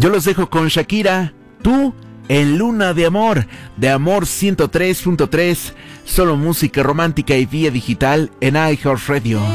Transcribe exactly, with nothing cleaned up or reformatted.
Yo los dejo con Shakira, Tú en Luna de Amor, de Amor ciento tres punto tres, solo música romántica y vía digital en iHeartRadio.